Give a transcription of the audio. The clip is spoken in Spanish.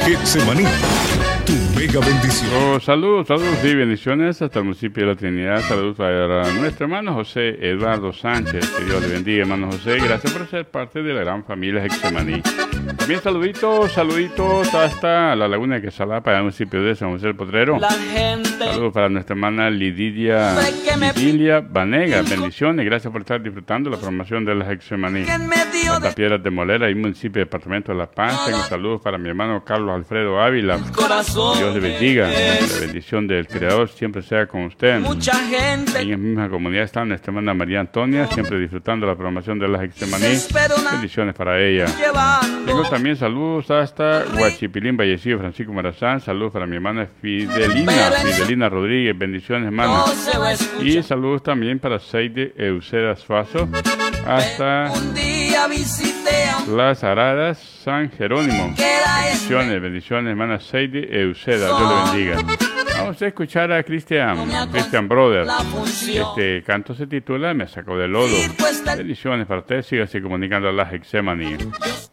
Getsemaní, tu mega bendición. Saludos y bendiciones hasta el municipio de La Trinidad. Saludos para nuestro hermano José Eduardo Sánchez. Que Dios le bendiga, hermano José. Gracias por ser parte de la gran familia Getsemaní. También saluditos hasta la laguna de Quesalá, para el municipio de San José del Potrero. Saludos para nuestra hermana Lidilia Vanega. Bendiciones, gracias por estar disfrutando la programación de la Getsemaní. Santa Piedras de Molera y municipio departamento de La Paz. Tengo saludos para mi hermano Carlos Alfredo Ávila. Dios le bendiga. La bendición del Creador siempre sea con usted. Mucha gente. En la misma comunidad está nuestra hermana María Antonia, siempre disfrutando la programación de la Getsemaní. Bendiciones para ella. Tengo también saludos hasta Huachipilín, Vallecillo, Francisco Marazán. Saludos para mi hermana Fidelina Rodríguez. Bendiciones, hermana. Y saludos también para Seide Eucedas Faso hasta Las Aradas, San Jerónimo. Bendiciones, hermana Seide Euceda. Dios le bendiga. Vamos a escuchar a Christian Brother. Este canto se titula Me sacó del lodo. Bendiciones para usted. Sígase comunicando a la Getsemaní.